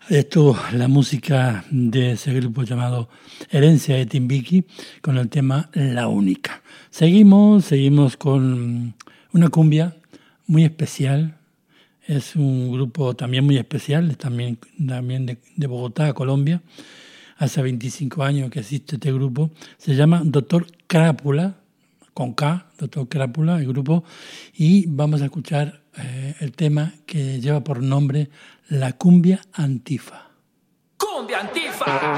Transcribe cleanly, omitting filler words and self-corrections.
Esto, la música de ese grupo llamado Herencia de Timbiqui, con el tema La Única. Seguimos con una cumbia muy especial. Es un grupo también muy especial, también de Bogotá, Colombia. Hace 25 años que existe este grupo. Se llama Doctor Crápula, con K, Doctor Crápula, el grupo. Y vamos a escuchar el tema que lleva por nombre La Cumbia Antifa. ¡Cumbia Antifa!